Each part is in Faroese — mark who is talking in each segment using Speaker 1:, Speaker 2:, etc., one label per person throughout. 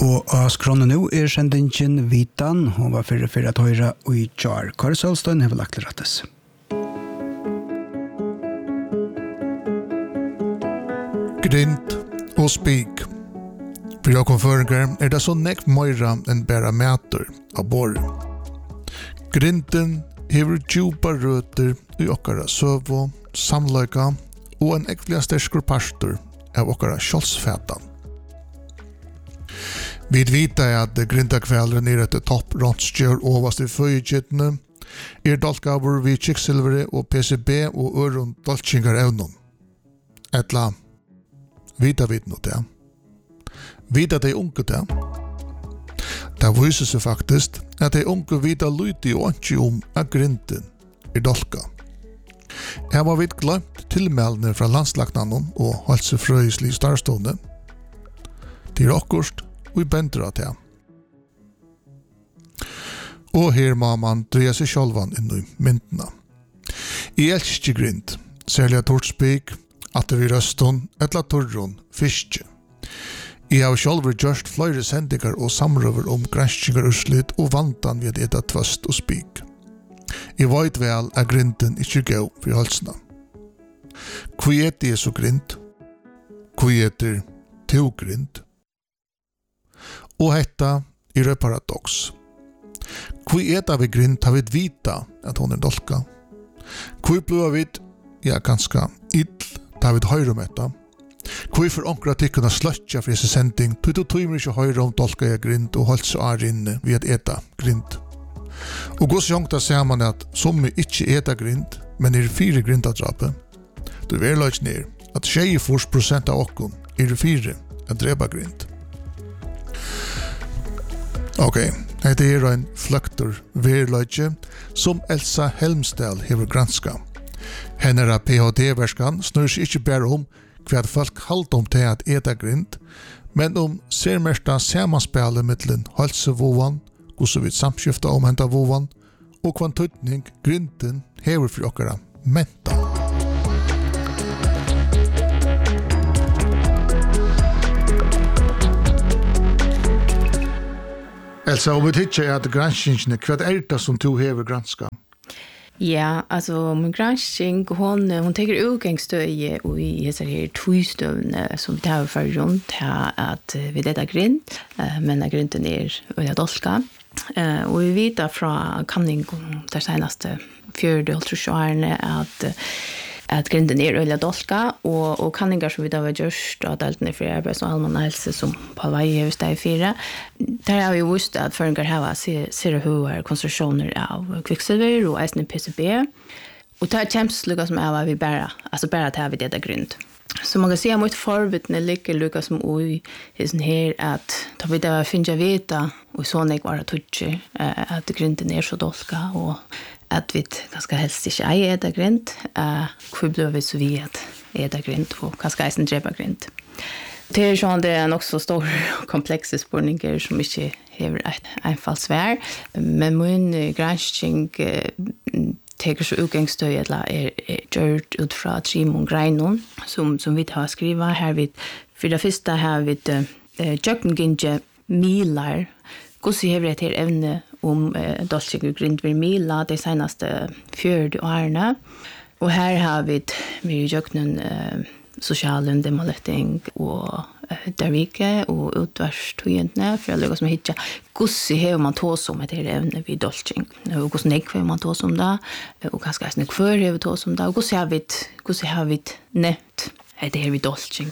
Speaker 1: Og av skronen nå sendingen Vitan, hun var for at høyre og i Jar. Kari Solstein har lagt rettes.
Speaker 2: Grint og spik. For jeg konføringer det så nekt møyra enn bæra mæter av bor. Grinten hever djupa røter i okkara søvo, samløyga og en ekvelig stersker pastor av okkara kjølsfætan. Vi vet at grindakvällen etter topp rånstjør overst i føyekjettene, dalkavur vi kiksilvere og PCB og øron dalkingar evnon. Etla, vita vid nå det. Vita de unge det. Det viser seg faktisk at de unge vita lyti og ikke at grinden dalka. Jeg var vidt glemt tilmeldene fra landslagnanen og helsefrøyslig starstående. Det akkurst og i bender av det. Og her må man dreie seg sjølvan inn i myndene. I elskje grind, særlig tortspik, at det vi røston, etla torron, fiske. Jeg har sjølver gjørst flere sendinger og samrøver om granskinger urslit og vantan ved etta tvøst og spik. Jeg vet vel at grinden ikke går for halsene. Hvor er det så grind? Hvor er det to grind? Og hetta er et paradox. Hvor er det vi grind har vi vita at hon dolka? Hvor blir vi, ganske ill, da vi høyre om etta? Hvor for onkra tikkene sløtja for disse sending, tog vi ikke høyre om dolka er grind og holdt så er inne ved at eta grind. Og gos jongta ser man at som vi ikke eta grind, men 4 grindadrape. Du verløys ned at 24% av okkon 4 at drepa grind. Ok, dette er en fløkter verløyge som Elsa Helmsdal hever granska. Hennes PhD-verskan snur seg ikke bare om hva folk halde om til at eta grind, men om sermersta samanspillet mittlen halsevovan, hvordan vi samskifta om henta vovan, og kvantutning grinden hever for okkara menta. Elsa, om vi tittar at granskingene, hva det som du hever granska?
Speaker 3: Ja, alltså min granskning hon tar utgångsstöje och i dessa här tvåstövne som vi tar för runt här att vi detta grind men när grinden är öliga dolka och vi vet från kanning där senaste 4 åren att grinden är öliga dolka och kanningar som vi då har gjort att allt för arbets- och allmänna hälsa som på varje hus där i 4 där har vi visst att föringar har ser hur konstruktioner av kvicksilver och även PCB och det känns lika som är vi bara att ha vi detta grind. Så man kan se mot förvidne ligger lika som oj är sån här att ta vi där finna veta och så när var det att grinden är så dolka och att vi ganska helst inte äta grind. Hur blir vi så vi att äta grind och ganska äta drepa grind. Det är ju det också stor komplexa spårningar som inte har ett einfallt svär. Men min granskning teker så utgångsstöj eller är gjort ut från Simon Greinon som vi har skrivit här vid för det första här vid Jöknginge milar. Hur ser vi det ämne om dolce grind vid mila de senaste 4 åren. Och här har vi med Jöknen social demoletting och dervike och utvärstojentne för att lägga som hitta hur har man tås om ett ämne vid dolcing och hur snäck får man tås om det och ganska snäck för över tås om det och hur har vi nämnt det här vid dolcing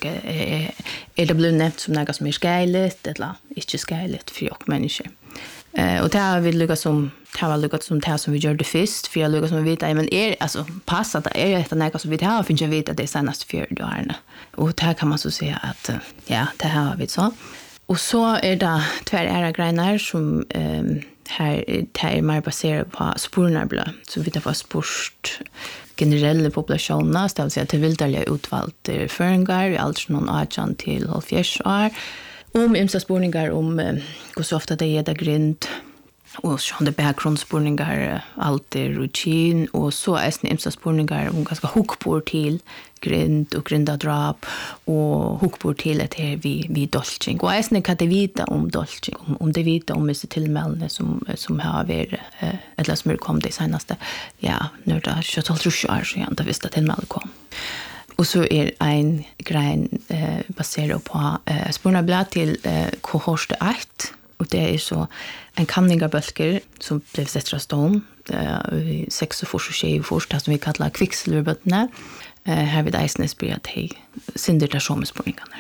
Speaker 3: är det blivit nämnt som något som är skäligt eller inte skäligt för och människor. Och det har vi lyckats som det som vi gör det först för jag lyckas som vi vet men alltså passa att det något som vi har finns jag vet att det senaste 4 åren och där kan man så säga att det här har vi så och så är det tvär grejer som här är mer baserat på spårnärblad så vi tar sport generella populationer så att det vill dela utvalt föringar i allt från 18 till 70 år om imsa spårningar om hur så ofta det är där grind och sådana bakgrundsspårningar, alter, rutin, och så är det imsa spårningar om ganska hukbor till grind och grindadrap och hukbor till att här vi dolching. Och är det kan det vita om dolching, om det vita om vissa tillmälne som har varit, eller som kom det senaste, ja, när det 22 år sedan det visste tillmälne kom. Och så är en grej baserad på spårnablad till kohort 8. Och det är så en kanningarbölker som blev sett av stånd i 6 och 4 som vi kallar kvicksilverbötterna. Här vid Eisnes blir att hej synder där som spårningarna.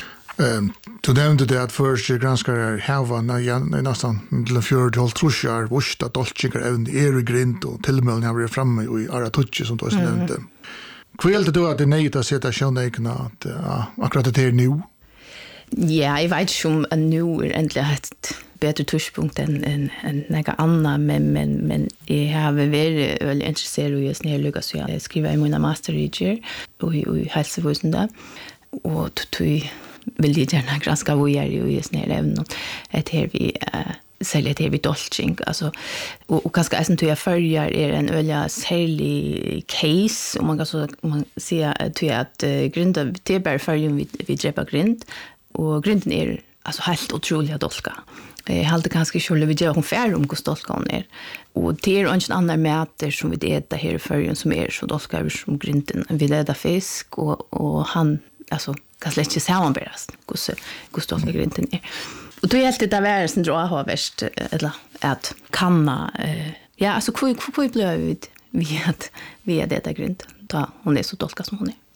Speaker 2: Du nämnde det att först granskare här nästan till 4-12 år vurst att dolchinger även är i grind och tillmälning har varit framme i Aratucci som du också nämnde. Kvällte du att det nejt att sätta sjönägna att akkurat det är nu?
Speaker 3: Ja, jag vet inte om nu är äntligen ett bättre touchpunkt än några andra, men jag har varit väldigt intresserad i att snärlycka så jag skriver i mina masterreger och i hälsovården och tog väldigt gärna granska vad jag gör i snärläven att här vi säljer det vid dolching alltså och ganska är inte jag följer är en öliga särlig case och man ser att grunda det bara följer vi drepa grind och grinden är alltså helt otroligt dolka. Jag hade ganska skulle vi göra ungefär om hur dolka hon är. Och det är en annan mäter som vi äter här i följen som är så dolka som grinden. Vi äter fisk och han alltså kan släcka sammanbäras hur dolka grinden är. Och då är alltid det värre som drar har värst eller att kanna ja alltså hur blir vi att äta grind då hon är så dolka som hon är.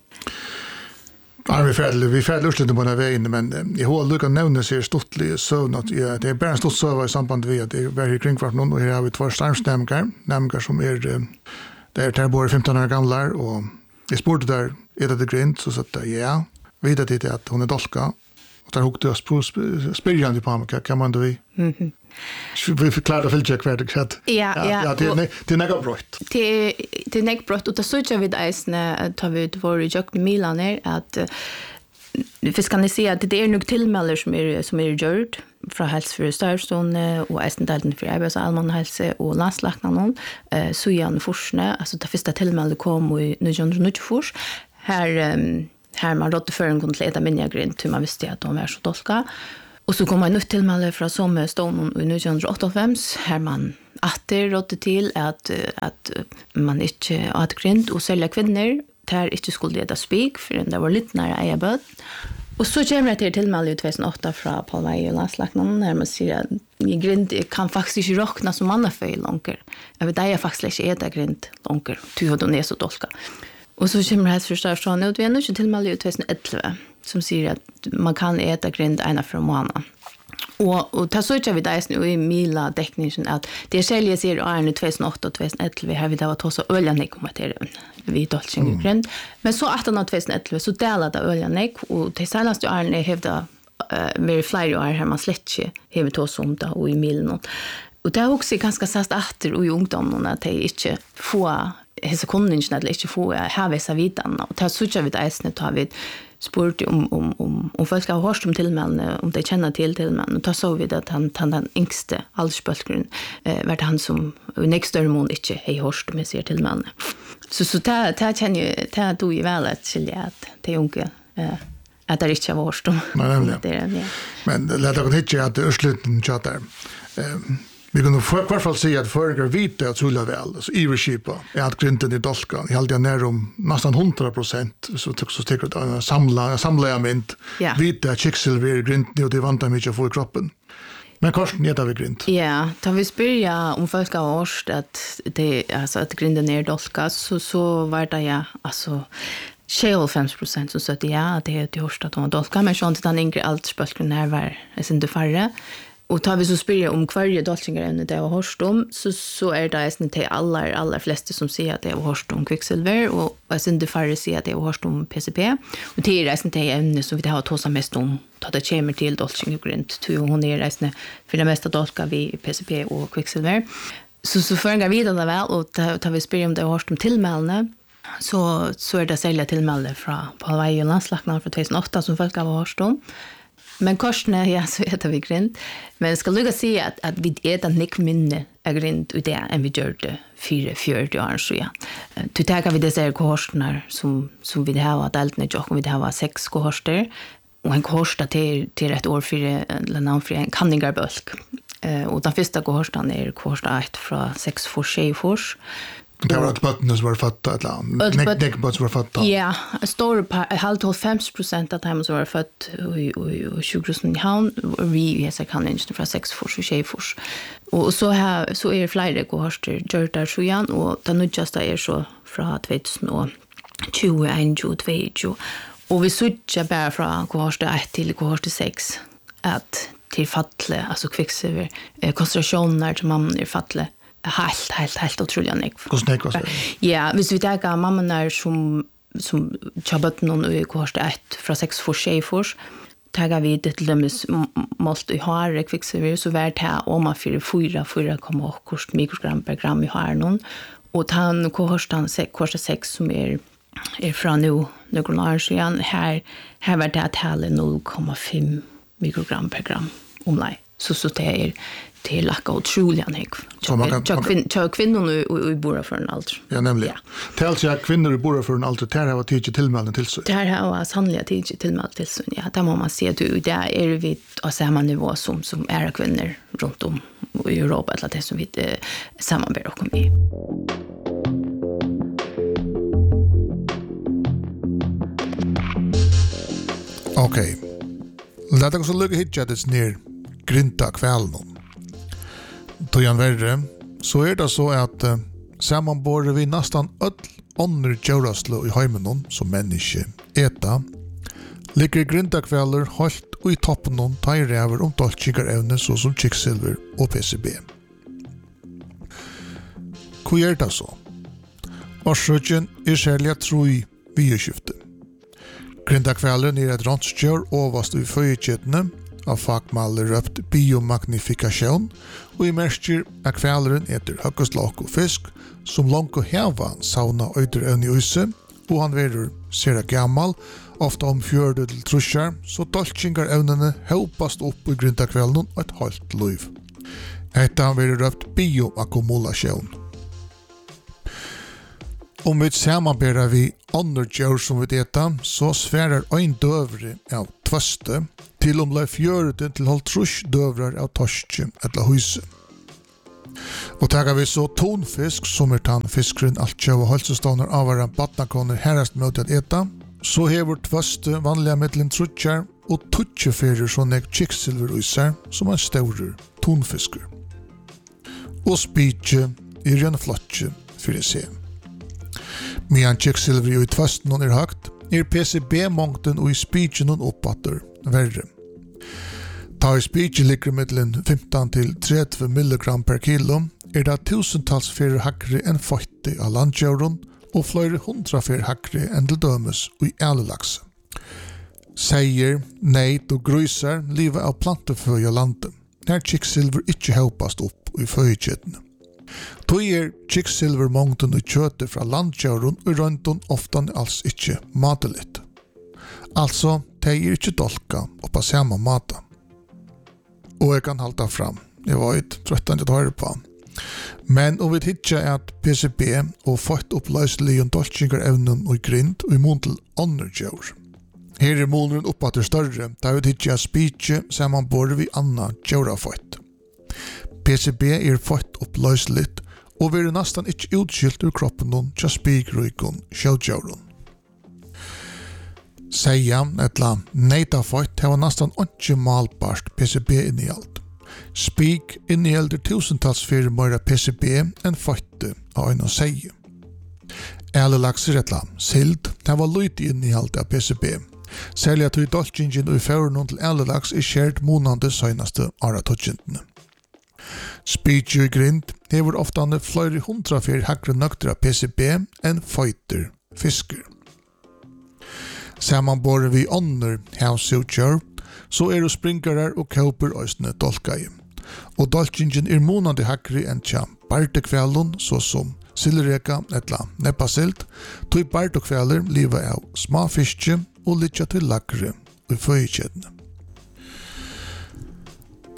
Speaker 2: Ja, vi färdig lustigt på den här vägen, men jag håller du kan nämna sig stortlig sövn att det är bara en stort söva i samband med att det är väldigt kringkvart någon och här har vi 2 starmsnämningar som är där bor 15 år gamla och jag spurte där är det grind så att ja, vet att det är att hon är dolka och där hukte oss på spyrjande på mig, kan man då vi? Vi förklarar för check vart exakt. Ja, det är något brott.
Speaker 3: Det är något brott och det så jag vid Eisne tar vi ut vår jock med Milan att vi kan se att det är nog tillmäler som är gjort från hälsovårdsstyrelsen och Eisne för arbets- och allmänhälsa och landslagsnamn så igen forsne alltså det första tillmäler kom i 1994 här man rådde för en kontleta minjagrind till man visste att de var så dolka. Och så kom en nytt tillmäle från Sommerstånden i 1985 här man åter rådde till att man inte åt grind och sälja kvinnor där inte skulle äta spik för det var lite nära ägaböd. Och så kommer det tillmäle i 2008 från Palmei och landslagsnamn när man säger att grind kan faktiskt inte räknas som mannaföj långer. Jag vet att jag faktiskt inte äta grind långer, ty hade hon är så dolka. Och så kommer det förstås ut vi är nu tillmäle i 2011 som säger att man kan äta grind ena för månaden. Och ta så ut vi där nu i Mila tekniken att det säljer sig i 2008 och 2011 har vi där var så öljanek kommer till vi dolching grind. Men så 18 och 2011 så delade öljanek och det senaste åren är hävda mer flera år här man släcker hävda tås om det och i Milan. Och det är också ganska sast åter och i ungdomen att det inte får hesa kunningen eller inte få ha vissa vidan och ta så vi där tar vi spurt om folk har hört om tillmälne om de känner till tillmälne och ta så vid att han den yngste aldersbölken vart han som nästa störmån inte har hört med sig tillmälne så ta känner ju ta då ju väl att skilja att det unga att det inte har hört om
Speaker 2: men låt oss inte att ursluten chatta vi kan i hvert fall säga att föregår vita att så väl så i regipa är att grinden i dolkan jag hade ner om nästan 100% så tycker det samla jag mint vita chicksilver grinden och det vantar mycket för kroppen men kosten är det grind.
Speaker 3: Ja, då vi spyrja om folk har hört att det alltså att grinden är dolka så var det ja alltså 5% så att ja det är det hörst att de dolka men så inte den yngre aldersbölken när var sen det färre. Och tar vi så spyrja om kvarje dolchingar det har hörst om så är det nästan till alla flesta som säger att det har hörst om kvicksilver och sen det färre säger att det har hörst om PCP och det är nästan till ämne som vi har tagit mest om då det kommer till dolchinggrind hon är nästan för det mesta dolka vi PCP och kvicksilver så förgår vi det väl och tar vi spyrja om det har hörst om tillmälne så är det sälja tillmälne från Palmei och landslagsnamn från 2008 som folk har hört om. Men korsene, ja, så äter vi grind. Men jag ska lugga säga att vi äter nick minne av grind i det än vi gör det 4-40 år så ja. Då tar vi dessa korsene som vi har att allt när jag vi har 6 kohorster och en kohorsta till ett år för eller namn för en kanningarbalk. Och den första kohorsten är kohorsta 1 från 6 för 6 för.
Speaker 2: Det var ett bötten som var fatta ett land. Neckbötten som var fatta.
Speaker 3: Ja, stor halvt 50% av dem som var fött i 20 havn vi är så kan inte från 6 för 6 för. Och så är det flera kohorster gjort där så igen och den nyaste är så från 2021 och vi switchar bara från kohort 1 till kohort 6 att till fattle alltså kvicksilver koncentrationer som man är fattle helt otroligt mycket. Ja, hvis vi tar mamman som jobbat någon i kohort 1 från 6 för 6 för tar vi det till dömes måste i har kvicksilver så vart här om man 4,8 mikrogram per gram i har någon och han kohort 6 som är från nu några år sedan här var det att hälla 0,5 mikrogram per gram omlai så det är till lacka otroliga nek. Så kvinnor i bor för en alter.
Speaker 2: Ja, nämligen. Till alltså kvinnor i bor för en alter där har tidigt tillmälen till så.
Speaker 3: Där har sannolikt tidigt tillmälen till så. Ja, där må man se att det är vi på samma nivå som är kvinnor runt om i Europa eller det som vi samarbetar och med.
Speaker 2: Okej. Låt oss lukka hitja det ner grinta kvällen. Tojan värre så är det så att sammanborrar vi nästan öll andra djuraslo i heimen som människa äta ligger grinta kvällar halt och i toppen om tajräver om dolchigarävne så som kvicksilver och PCB. Hur är det så? Orsöken är särliga troi bioskifte. Grindakvällen är ett röntstjör överst i föjetjetene av fagmaler röpt biomagnifikation och i märker att kvällen äter höggestlak och fisk som långt och hävan sauna öder i öse och han verður sera gammal ofta om 4 till trusjar så dolchingar evnene hopast upp i grindakvällen ett halvt liv. Detta han verður röpt bioakkumulation. Om vi sammanberar vi andra djur som vi äter så svärar en dövre av tvöste till om 4 till halvtrus dövrar av torsk eller hyse. Och tagar vi så tonfisk som är tandfiskren allt och hälsoståndar av våra badnakoner härast mot att äta så hever tvöste vanliga mittlen trutjar och tutscheferer som är kvicksilverysar som en stor tonfisker. Och spitje är en flotje för det se. Medan kvicksilver i tvösten är högt är PCB-mångden och i spitjen uppåtter värre. Ta i spitje ligger mittlen 15 till 30 milligram per kilo är det tusentals fler hackre än 40 av landjorden och flera 100 fler hackre än till dömes och i älelax. Säger, nejt och grysar livet av planteföja landet när kvicksilver inte hoppas upp i föjetjetene. Då är kvicksilvermångden i köttet från landjorden och rönton ofta alls inte mateligt. Alltså, det är inte dolka och på samma mata. Och jag kan halta fram. Jag var inte tröttande att höra på. Men om vi tittar att PCB och fått upplöslig och dolchingar ävnen och grind och i mån till andra djur. Här är målen uppåt större där vi tittar att spitje sammanborrar vi annan djura fått. PCB är fått upplösligt och vi är nästan inte utskilt ur kroppen till spikrykon kjöldjuren. Säga eller nejta fått har nästan inte malbart PCB-innehåll. Spik innehåller tusentals för mer PCB än fått av en och säga. Älelaxer eller sild har lite innehåll av PCB. Särskilt i dolchingen och i förrun till älelax är kärt månande senaste aratogentene. Spitje och grind har ofta flera 100 för hackre nökter av PCB än fåtter fisker. Sammanborrar vi andra havsutgör så är det springarar och kåper östne dolkai. Och dolchingen är månande hackre än tja bartekvällen såsom sillreka eller neppasilt tog bartekväller liva av småfiske och litja till lackre i föjetjedene.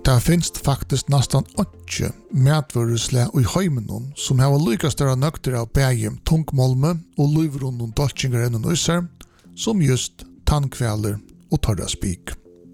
Speaker 2: det finns faktiskt nästan 8 mätvörusle i heimenon som har lika stora nøkter av bægjem tungmolme og lyvrunnen dolkingar enn øyser, som just tannkvæler og torra spik.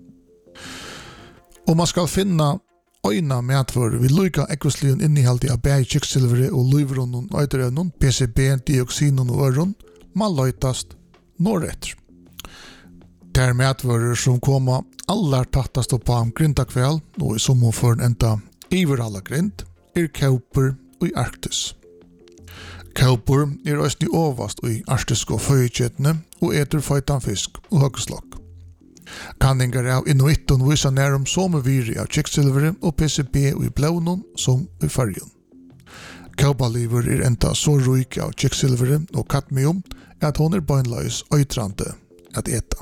Speaker 2: Og man skal finna øyna mätvörur vi lika ekvisligen innehaldi av bæg kiksilveri og lyvrunnen øyderennon, PCB, dioxinon og øron, man løytast norretter. Det er mätvörur som koma allar tattast på am grindakvæl, og i sommer for en enda iver alla grind, kauper og i Arktis. Kauper østni ovast i arktiske og føykjetene, og eter føytan fisk og høgslokk. Kanningar av inuitten viser nærum sommerviri av kiksilveri og PCB og i blånon som i fargen. Kaupaliver enda så ryk av kiksilveri og kadmium at hon beinleis øytrande at eta.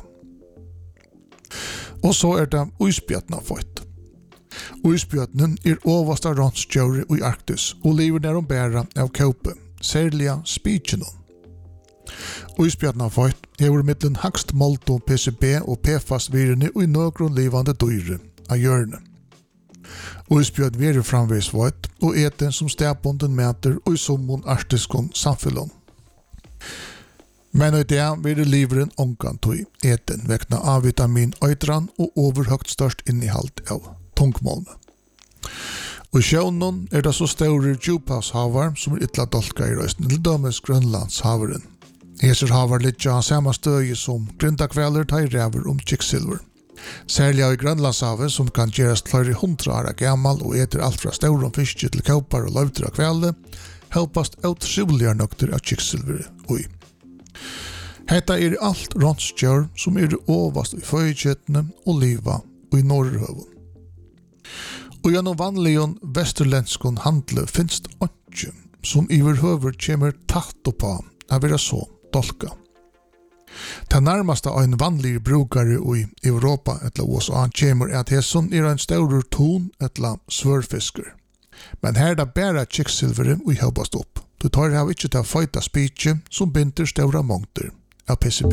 Speaker 2: Og så det isbjørnene født. Isbjørnen overst av rånstjøret i Arktis og lever der om bæra av kaupe, særlig spikjenon. Isbjørnene født hever mittelen hakst molto PCB og PFAS-virene og i nøkron livande dyre av hjørne. Isbjørn verer framvis født og eten som stedbonden mæter og i sommon arktiskon samfullon. Men i det vil liveren ongan tog eten vekna A-vitamin øydran og overhøgt størst innehalt av tungmolme. Og i sjøvnen det så større djuphavshavar som ytla dolka i røysten til dømes Grønlandshavaren. Heser havar litja samme støye som grindakvæler tar ræver kiksilver. Særlig av i Grønlandshavet som kan gjerast flere 100 år gammal og eter alt fra stauron fiske til kaupar og løvter av kvæle, helpast utrivligere nøkter av kiksilver ui. Hetta alt rånstjør som ovast i føykjetene og liva og i Norrhøven. Og gjennom vanligen vesterlenskon handle finst ikke som iverhøver kommer tatt på å være så dolka. Det nærmeste av en vanlig brukare i Europa eller USA kommer at hesson en større ton eller svørfisker. Men her det bare kiksilveret og høybast opp. Du tar av ikke til føyta spikje som binder større mångter av PCB.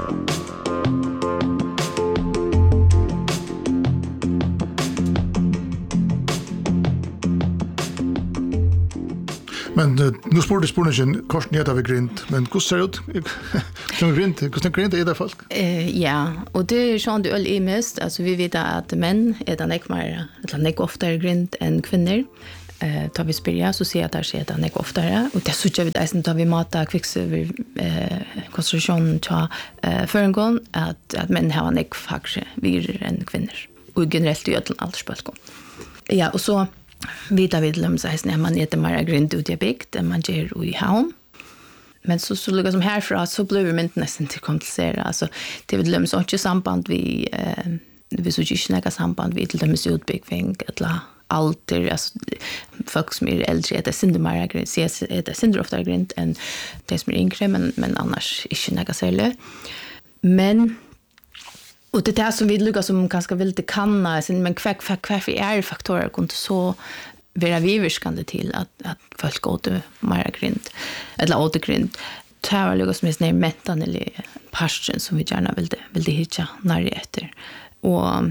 Speaker 2: Men nu spurte spurningen korsen heter vi grind, men hvordan ser det ut? Hvordan grind det folk?
Speaker 3: Ja, og det sånn det i mest, altså vi vet at menn det nek mer, eller nek oftere grind enn kvinner. Tar vi spyrja, så sier at det skjer det nek oftere, og det sutja vi deisen tar vi mata kvikksøver konsentrasjonen til førengon, at menn har nek fakse virer enn kvinner, og generelt i ødelen aldersbølgen. Ja, og så vet vi til dem at man eter mer grind ut i bygd enn man gjør i havn. Men så lukket som herfra, så blir vi mynt nesten til å komplisere. Altså, det vil dem så ikke samband vi så ikke snakker samband vi til dem utbygging, eller alter, alltså folk som äldre det synder mer grind, det synder ofta grind än det som yngre, men annars inte något särskilt. Men och det där som vi lukar som ganska vill det kanna, men kvar faktorer kunde så vara viverskande till att folk går till mer grind eller återgrind. Det var lukar som är mättan eller passion som vi gärna vill hitta när efter. Och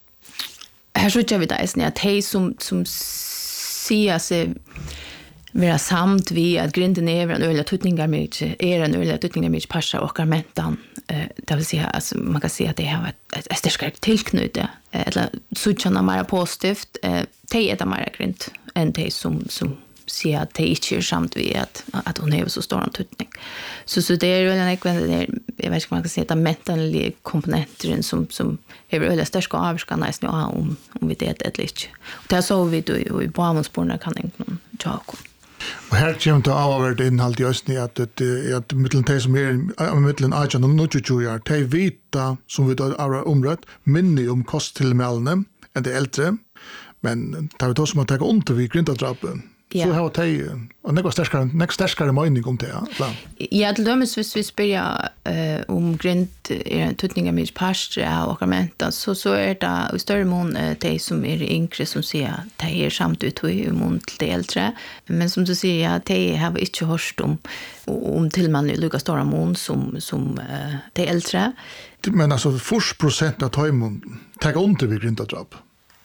Speaker 3: här så vi där att hej som ser sig vara samt vi att grinden är en öliga tutningar mycket en öliga tutningar mycket passa och mentan det vill säga alltså man kan se att det har ett starkt tillknyte eller sådana mer positivt det är mer grind än det som ser att det inte är samt vi att hon har så stor tutning så det är väl en jag vet inte man kan säga att mentala komponenter som är väl starka avskan nästan om vi det eller inte det så vi då i barnsporna kan inte ta.
Speaker 2: Og her kommer det av å være innhold i Østni at mittelen de som mittelen Ajan og Nutjujujar, de vita som vi da har omrødt, minne om kosttilmeldene enn de eldre, men det er jo som har tatt under vid grindadrappen. Ja. Så har de nekva sterskare mening om det.
Speaker 3: Ja, til dømes hvis vi spør om grind en tutning av mye parstre av akramenta, så det i større mån de som yngre som sier at de samt ut i mån til de eldre. Men som du sier, ja, de har ikke hørt om til man lukka stora mån som de eldre.
Speaker 2: Men altså, 40% av tøymon tar under vid grindadrapp.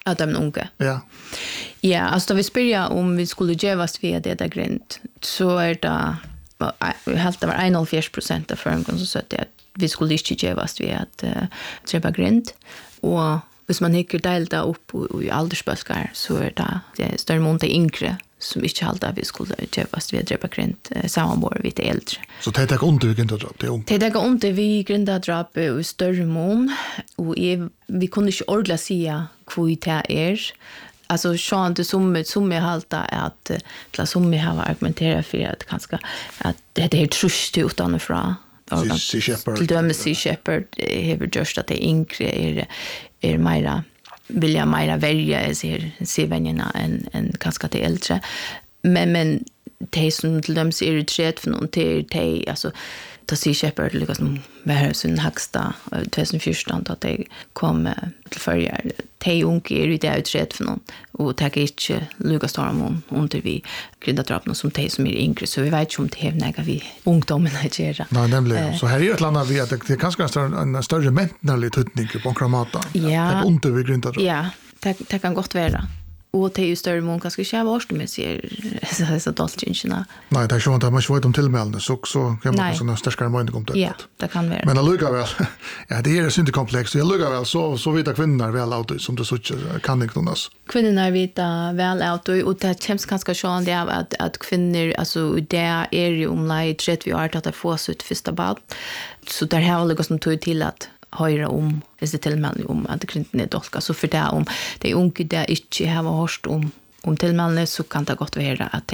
Speaker 3: Att de unga.
Speaker 2: Ja.
Speaker 3: Ja, alltså då vi spyrja om vi skulle gevast via det där grint, så det helt det var 91% av förmån som sa att vi skulle inte gevast via att träffa grint. Och hvis man hikker delta upp i aldersbølgar, så det større mån til yngre som ikke halda vi skulle kjøpast ved drepa grint sammanbord vid det eldre.
Speaker 2: Så det er under vi grindadrap, det er unge?
Speaker 3: Det er under vi grindadrap i større mån, og vi kunne ikke ordentlig si hvor det er. Alltså sån det som jag halta att till som jag har argumenterat för att kanske att det är trust utan från till dömes Sea Shepherd har just att det yngre är mera vilja mera välja se vännerna än kanske det äldre men det som till dömes är det för någon till alltså då Sea Shepherd liksom var sin högsta 2014 att det kom till förra de unga är ju det uträtt för någon och tackar inte Lucas Storm under vi grindadrapna som de som är yngre så vi vet inte om det är några vi ungdomen att göra.
Speaker 2: Nej, nämligen. Så här är ett land vi att det är ganska en större mentally tutning på kramata.
Speaker 3: Ja.
Speaker 2: Det under vi grindadrap.
Speaker 3: Ja, det kan gott vara. Och det är ju större mån kanske inte vara med sig så dolchinchna.
Speaker 2: Nej, det är ju inte man får tillmälde så kan man såna starkare mening om det.
Speaker 3: Ja, det kan vara.
Speaker 2: Men alluga väl. Ja, det är inte komplext. Jag luggar väl så vita kvinnor väl out som det så kan inte nås.
Speaker 3: Kvinnor vita väl out och det känns ganska sjön det att kvinnor alltså det är ju like 30 år att få sitt första barn. Så där har det liksom tog till att höra om det tillmälde om att kvinnan är dolka så för det om det är unga där inte har hört om tillmälde så kan det gott vara att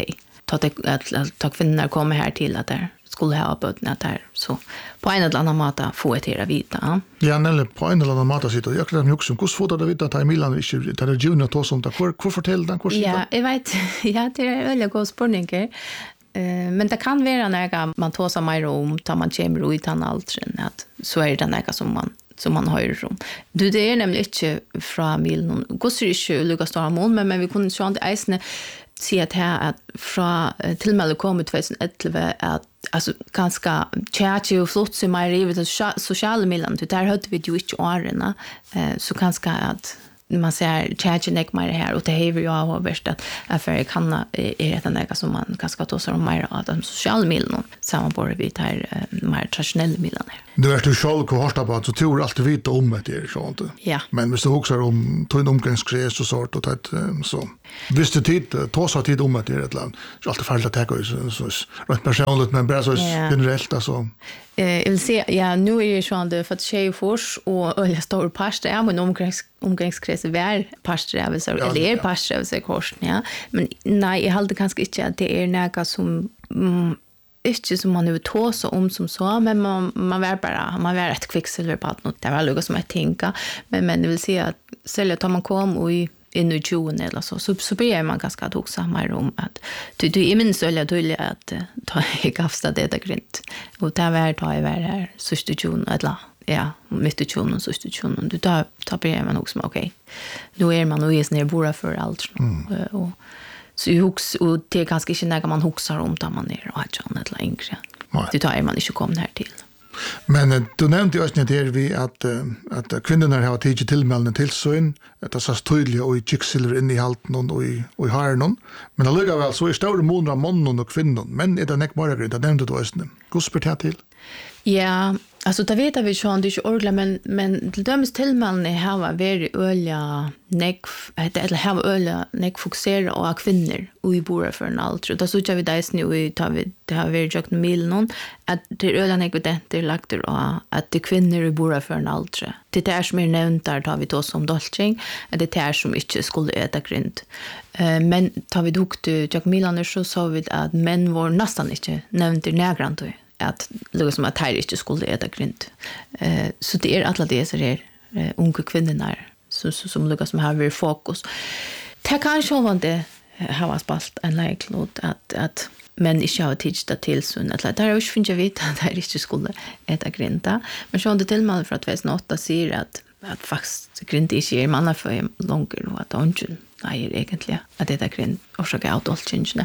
Speaker 3: ta kvinnor kommer här till att det skulle ha bötna där så på en eller annan måte få ett era vita.
Speaker 2: Ja, nämligen på en eller annan måte sitter jag kan ju också hur får det vita att Milan inte det junior då som där hur fortæller den kurs.
Speaker 3: Ja, jag vet. Ja, det är väldigt god spårningar. Men det kan vara när man tar sig mer om tar man kommer ut han aldrig att så är det något som man hör om. Du det är nämligen inte från Milan. Gossar inte Lucas Storm men vi kunde ju inte äsna se att från tillmäle kom 2011 att alltså ganska tjärt och flott som är i det sociala Milan. Det där hade vi ju inte årena så ganska att man ser tjärt nek mer här och det har ju av värst att för kan är det något som man kanske tar sig om mer att de sociala Milan sammanbord vi tar mer traditionella Milan här.
Speaker 2: Du är du själv och har på så tror alltid vita om det är så inte.
Speaker 3: Ja.
Speaker 2: Men hvis du också om tog en omgångskrets och sort och så. Visst det tid tar tid om det är ett land. Så alltid färdigt att ta så rätt personligt men bara så generellt alltså.
Speaker 3: Jag vill se ja nu är det ju det för att tjej fors och jag står pastor är men omgångskrets är pastor är väl så eller är pastor så kort ja men nej jag håller kanske inte att det är något som inte som man över tåsa om som så men man var rätt kvicksilver på allt något det var något som jag tänka men det vill säga att sälja tar man kom och in i 20 eller så blir man ganska att också mer om att du är minst så tydligt att ta i gafsta det där grint och det var ta i här substitution eller ja mitt i 20 och substitution du tar blir man också okej nu är man nog är ner bora för allt och så hooks och det är ganska inte när man hoxar om där man är och John eller yngre. Det tar man inte kom här till.
Speaker 2: Men du nämnde ju också när vi att kvinnorna har tagit tillmälden till syn att det så tydligt och i chicksilver in i halten och i haren men det väl så är stora månader mannen och kvinnor men är det näck bara det nämnde du också. Hur spelar det till?
Speaker 3: Ja, alltså det vet vi ju inte är ordla men till dömes tillmälden har var väldigt öliga neck eller har öliga neck fokusera och kvinnor och i bor för en allt. Då så jag vi där nu vi tar vi det har vi jag mil någon att det öliga neck det lagt det att det kvinnor i bor för en allt. Det är som är nämnt där tar vi då som dolching att det är som inte skulle äta grint. Men tar vi dock till jag milaner så sa vi att män var nästan inte nämnt i nägrant att liksom att här inte skulle äta grint. Så det är alla det så är unga kvinnor som Lucas som har varit fokus. Det kanske var det har spalt en läklot att men inte har tidsta till så att det har ju finns jag vet att det inte skulle äta grinta. Men så det till man för att 2008 säger att faktiskt grint inte är manna för långt och att onkel nej egentligen att äta grint och så gå allt change.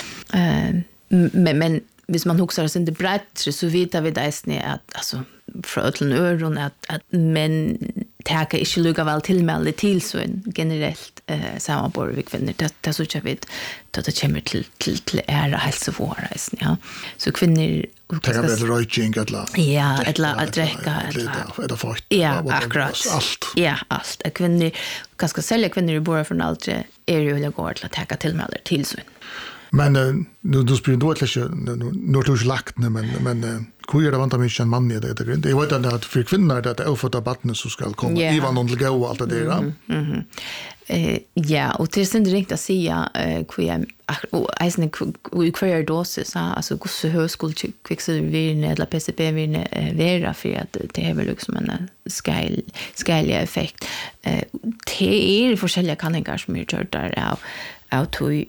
Speaker 3: Men hvis man huxar oss inte brett så vet vi där att alltså från öron att men täcka inte lugga väl tillmäle till så en generellt samarbete vi kvinnor det så jag vet att det kommer till ära hälsovård ja så kvinnor
Speaker 2: Tänka väl röjning
Speaker 3: eller att dricka
Speaker 2: eller fort.
Speaker 3: Ja, akkurat.
Speaker 2: Allt.
Speaker 3: Ja, allt. Kvinnor ganska sälja kvinnor i bor från allt är ju eller går till att täcka tillmäle till så.
Speaker 2: Men du spelar då nu du lagt men hur är det vant mig en man i det grund. Det var det att för kvinnor det är ofta vatten så ska komma Ivan och gå och allt det där. Ja, och det är inte riktigt att säga hur och eisen kvar dosis alltså hur så högskol kvicksilver eller PCB vara för att det är väl liksom en scale effekt. Det är olika kanningar som är gjort där av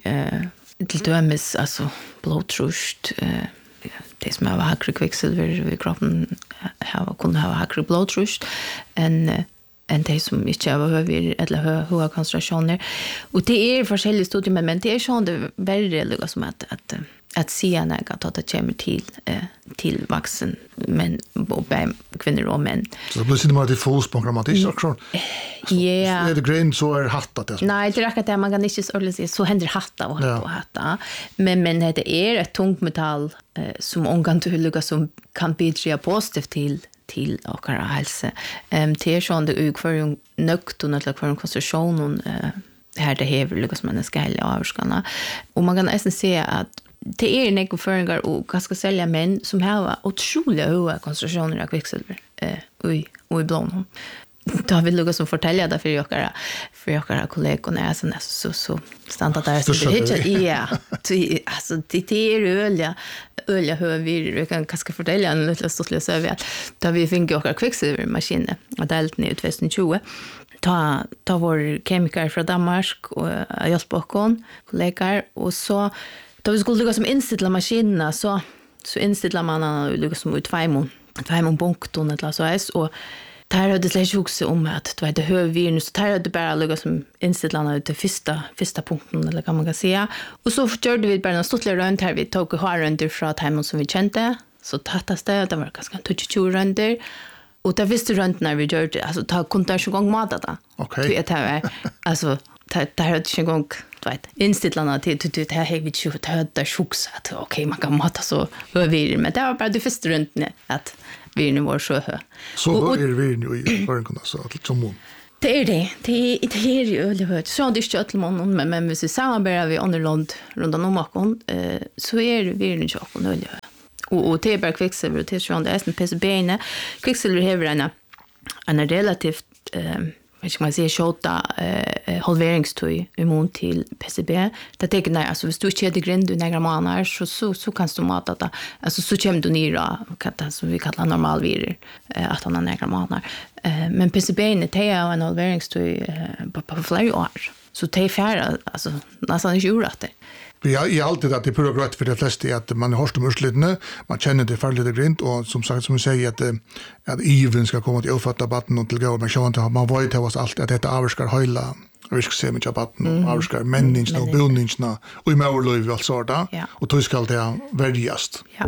Speaker 2: till dömes alltså blodtryck det som har högre kvicksilver i kroppen kunde ha högre blodtryck än det som inte har eller höga koncentrationer. Och det är olika studier men det är så det väldigt som att se när att det kommer till vuxen men kvinnor och män. Så det blir inte bara till fullsprångrammatiskt också.
Speaker 3: Ja.
Speaker 2: Är det grön så är hattat det.
Speaker 3: Nej, det räcker att man kan inte så händer hatta och hatta. Men det är ett tungmetall som ongantuliga som kan bidra positivt till och hälsa. Det är så det utför nökton eller för en konstruktion här det häver liksom en skala avskanna. Och man kan nästan se att det är nekoföringar och ganska sälja män som har otroligt höga koncentrationer av kvicksilver i blod. Då har vi lugga som fortälja det för jag kollegorna så standard där så det ja alltså det är öliga hövir vi kan kanske fortälja en lite stort lösa över att då vi fick åka kvicksilvermaskin att helt ner 2020 ta vår kemiker från Danmark och hjälpa oss kollegor och så då vi skulle lugga som inställa maskinerna så inställer man lugga som ut 2 punkton eller så är och där hade det också om att det var det hövvirus så där hade bara lugga som inställande ut till första punkten eller kan man säga och så gjorde vi bara en stortlig runt här vi tog och har runt från hemma som vi kände så tattast det var ganska 22 runder och där visste runt när vi gjorde alltså ta kontakt en gång mat då.
Speaker 2: Okej.
Speaker 3: Det var alltså där hade en gång inställande till det här vi ju hade sjuks att okej man kan mata så hövir men det var bara det första runt att vi nu var så hö.
Speaker 2: Så är vi nu i förkunna så att som
Speaker 3: det är ju det hör så det är ju men hvis vi samarbetar vi underland runt om makon så är vi nu ju också nu och det är bara kvicksilver det är så det är PCB kvicksilver har en relativt jag ska säga shota halveringstøy immun till PCB. Det tänker nej alltså hvis du inte det grind några månader så kan du mata det. Alltså så kommer du ner och som vi kallar normalvirus att han har några månader. Men PCB det är en halveringstøy på flera år. Så det är färre alltså nästan inte gjort det.
Speaker 2: Vi är alltid att det är progress för de flesta att man har stum urslitna, man känner det för lite grint och som sagt som vi säger att even ska komma till ofatta batten och till gå men så inte man vet det var allt att detta avskar höjla vi ska se med batten och avskar människorna och bildningarna och i möjlighet allt sådär och då ska det värdigast.
Speaker 3: Ja.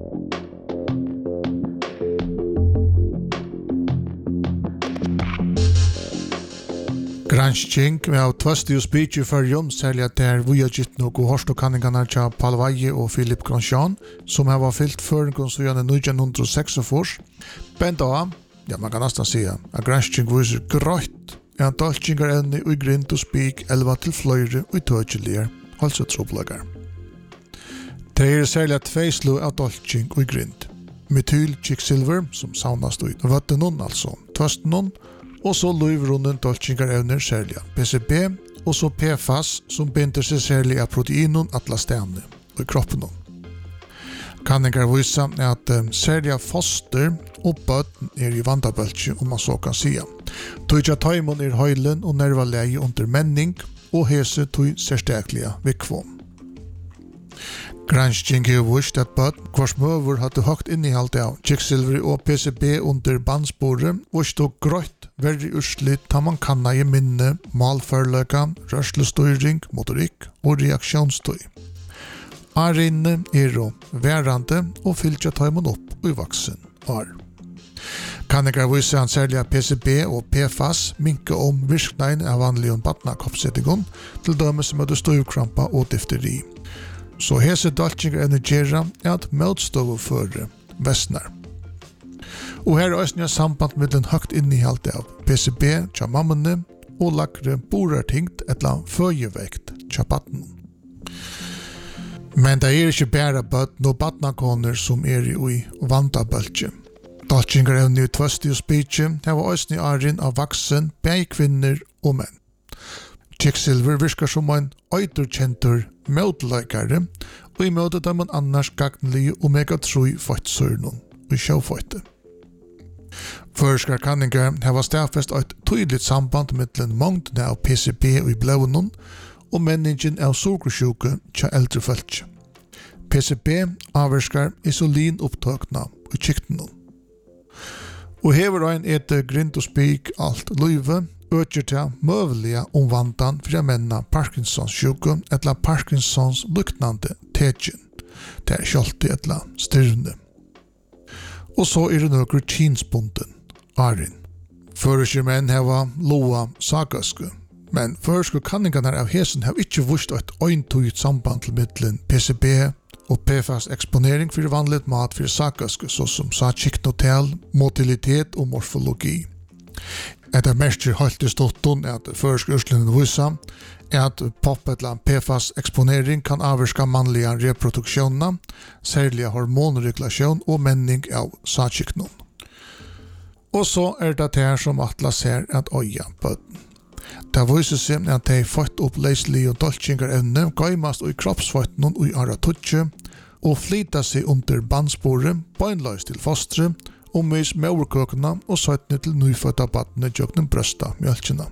Speaker 2: Gransking med av tvasti og speech i fyrjum, særlig at der vi har gitt noe hårst og kanningarna til Paul Weie og Philip Grandjean, som har fyllt føringonsvigene 1946. Bent av, ja man kan nesten si, at gransking viser grøtt, at dalkingar enn i grind og spik, elva til fløyre og tøtjelier, altså troplagar. Det er særlig at feislo av dalking og grind. Metyl kvicksilver, som saunast i vøttenon, altså tvøstenon, og så løyvrunnen dolkingar evner særlig PCB, og så PFAS som binder seg særlig av proteinon atlastene i kroppen. Kanningar visa at særlig foster og bøtten er i vandabølge, om man så kan sige. Tøyja taimon er høylen og nervaleie under menning, og hese tøy særsteklige vikvom. Gransking har vist at bøtten hvers møver hadde høgt innehalt av kvicksilver og PCB under bandsporet, og stod grøtt verri urslit ta man kanna i minne, malførløka, rørslestøyring, motorikk og reaksjonstøy. Arinne er og værande og fylltja taimon opp i vaksen år. Kanningar viser han særlig at PCB og PFAS minker om virkningen av vanlig badnakoppsettingon, til dømes som møter støvkrampa og difteri. Så hese daltjinger energiera at møtstøvfører vestner. Og her er også samband med den høgt innehalt av PCB tja mammene og lagre borartingt etla føyevekt tja batten. Men det er ikke bare bøtten og badnakoner som er i vandabølge. Daltjinger evne i tvøsti og spitje har også arin av vaksen, begge kvinner og menn. Kjekksilver virker som en øyderkjentur møtleikare, og i møte dem en annars gagnlige omega-3 fødtsørnum og sjåfødte. Førskar kanningar har stafest et tydelig samband mellom mongdene av PCB i blånen og menningen av sukkersjuke tja eldre folk. PCB avvirskar isolinopptøkna i kiktenon. Og hever ein etter grind og spik alt løyve, øker til møvelige omvandan for å menna Parkinsons sjuke etla Parkinsons luknande tegjen. Det er kjolti etla styrne. Og så er det nøkker kinsbunden, arin. Føreskjer menn heva loa sagaske, men føreskjer kanningarna av hesen har ikke vust et øyntøyt samband til middelen PCB og PFAS eksponering for vanligt mat for sagaske, såsom sakiknotel, motilitet og morfologi. Etter merker holdt i stotten at føreskjørslene viser at popetla PFAS eksponering kan avvirka mannlige reproduksjoner, særlig hormonregulation og menning av sakiknon. Og så er det her som atlas her at øya bøtten. Det viser seg at de fått opp leislige og doltjinger evne gøymast i kroppsføttenen og i aratutje og flyta seg under bandsporet, bøgnløys til fostre og mys maurkøkene og søttene til nyfødda battene jøgnen brøsta mjølkene.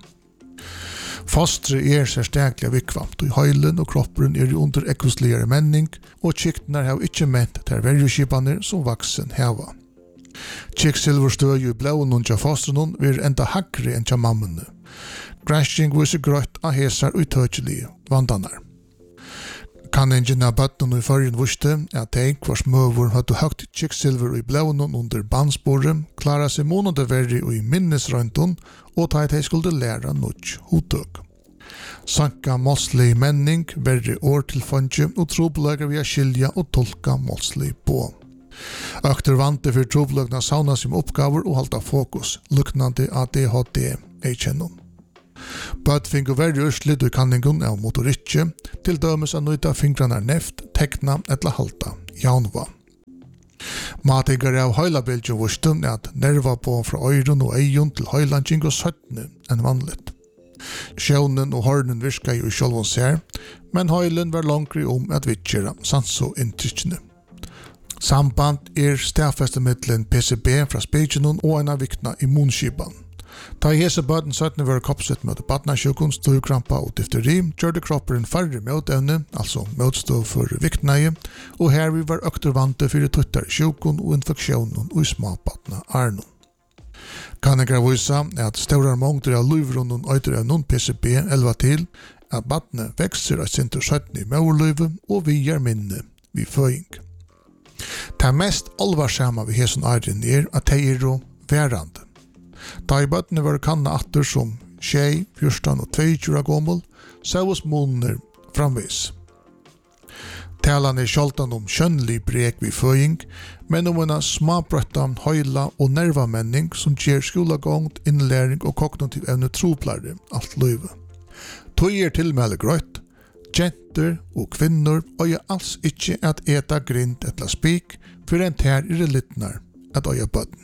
Speaker 2: Fostre er særstaklig vikvamt og høylen og kroppen er under ekosligere menning og kiktene har ikke ment til verjuskipaner som vaksen heva. Kjekksilverstøy i blåen og fostren vil enda hakre enn til mammene. Gransking viser grøtt av hesar og tøtjelige vandanar. Kanningen av bøtten i førjen viste at de hvers møver hadde høgt kjekksilver i blåen under bandsporet, klarer seg måneder verre i minnesrøynton og ta at de skulle lære noe hodtøk. Sanka målslig menning, verre år til fondje og trobelager via skilja og tolka målslig på. Økter vante for trobelagene sauna som oppgaver og halda fokus, luknande ADHD ei kjennom. Bøtt finner verre urslit i kanningen av motorikje, til dømes av nøyta fingrene neft, tekna eller halta jaunva. Matigere av høylabilden vusten at nerva på fra øyren og eion til høylandjeng og søttene enn vanligt. Sjøvnen og hornen virka jo i sjølvån ser, men høylen var langre om at vitjera sanso inntrykkene. Samband er stafeste middelen PCB fra spegjennom og en av vikna immunskipan. Ta i hese bøten 17 var koppsett med badnasjukun, støvkrampa og difteri, gjørde kroppen færre møtevne, altså møtstøv for viktneie, og her vi var øktervante for tuttar sjukun og infeksjonen og småbadna arnon. Kanningar visa at staurar mongder av luivrunnen øyder av non PCB elva til at badne vekser av sinter 17 i maurluive og vi er minne vi føying. Det mest alvarsamma vi hesen arjen er at de er verande. Da i bøttene var kanna atter som 6, 14 og 22 gammel, saues måneder framvis. Talan er skjoltan om kjønnlig brek vid føying, men om en smabrøtta høyla og nervamenning som gjør skolagångt, innlæring og kognitiv evne troplare alt løyve. Tøy er tilmelde grøtt, jenter og kvinner og er alls ikke at eta grind etla spik, for en tær er littnar at øya bøtten.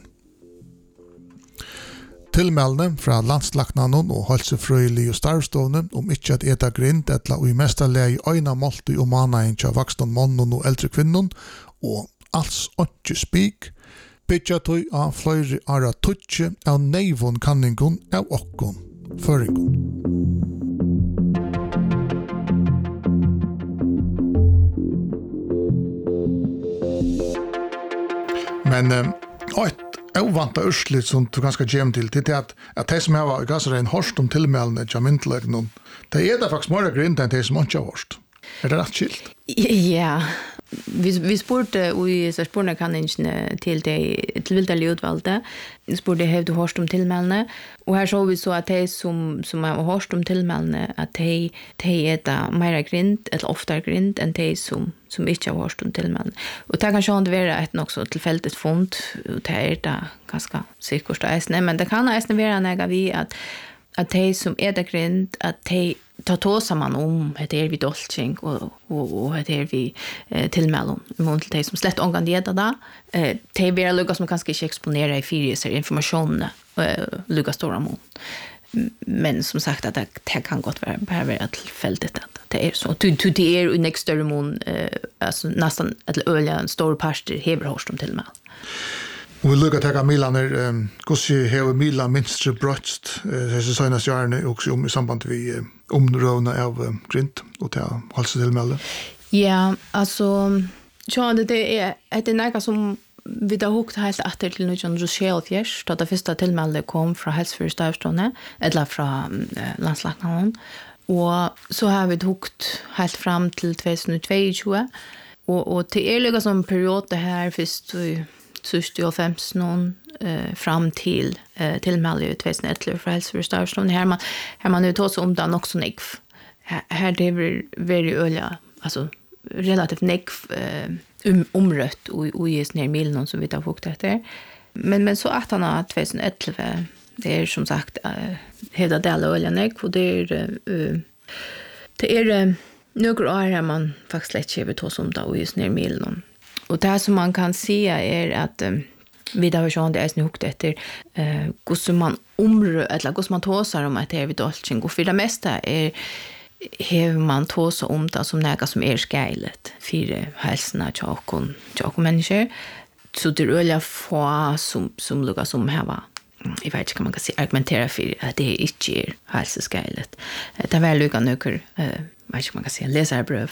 Speaker 2: Tilmeldene fra landslagnanon og helsefrøylig og starvstående om ikke at eta grind etla og i mesta lei øyna målti og manaen tja vaksne mannen og eldre kvinnen og alls ikke spik, bytja tøy av fløyre ara tutje av neivon kanningon av okkon føringon. Men et ovanta urslit som du ganske gjem til, det er at de som har gassar en hårst om tilmeldene til myndeløgnen, det er det faktisk mer grind enn de som ikke har hårst. Er det rett skilt?
Speaker 3: Ja, vi spurte i så spurna kan inte till vilda utvalda. Vi spurte hur du hörst om tillmälne och här så vi så att det som har hörst om tillmälne att det är det mera grind eller oftare grind än det som inte har hörst om tillmälne. Och det kan ju inte vara ett också tillfälligt fond och det är det ganska säkert äsne, men det kan äsne vara näga vi att det som är det grind att det tar samman om det är vi dolching och det är vi tillmällen mot det som slett ångan det där det blir lugga som kanske inte exponera i fyra information lugga stora mot men som sagt att det kan gott vara ett fältet att det är så det är i nästa större mån alltså nästan ett öliga en stor pastor hever hörst om tillmäl.
Speaker 2: Och vi lukkar teka Milaner, hvordan hever Milan minst brøtst, disse seneste årene også i samband med områdene av Grint og til halse tilmelde?
Speaker 3: Ja, altså, det er noe som vi har hukt helt etter til 1974, da det første tilmeldet kom fra Helsefyrstavstående, eller fra landslagene. Og så har vi hukt helt fram til 2022, og det er liksom en periode her først i 1950 fram till tillmälde i 2011 för hälsovårdsstationen här man nu tar sig om den också nekv. Här det är väldigt öliga, alltså relativt nekv omrött och just ner milen som vi tar fukt efter. Men så att han har 2011 det är som sagt hela del öliga nekv och det är några år här man faktiskt lätt över tar sig om det och just ner milen. Och det som man kan se är att vi har ju det är snukt efter hur man eller hur man tåsar om att det är vid dolching och för det mesta är hur man tåsar om det som något som är skailet för hälsorna tjockon människor så det är öliga få som lukar som här var jag vet inte kan man kan säga argumentera för att det inte är hälsoskailet det var lukar nöker vet inte man kan säga läsarbröv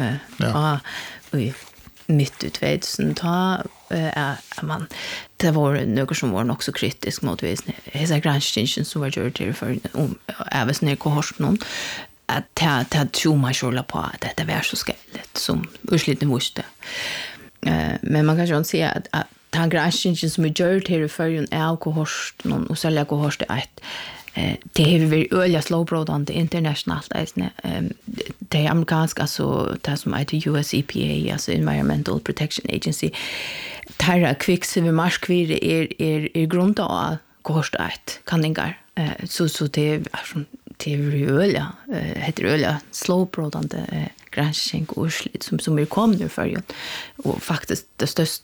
Speaker 3: mitt ut 2000 man det var något som var också kritisk mot hela granskningen som var gjort för även när kohort någon att ta tror man skulle på att det var så skäligt som ursliten måste men man kan ju säga att den granskningen som är gjort här för en kohort någon och sälja kohort ett det har varit öliga slowbrodande internationellt det är amerikanska alltså det som heter US EPA alltså Environmental Protection Agency där kvicksilver marskvir är grund av korstat kanningar så det är öliga heter öliga slowbrodande granskning och urslit som är kom nu för och faktiskt det största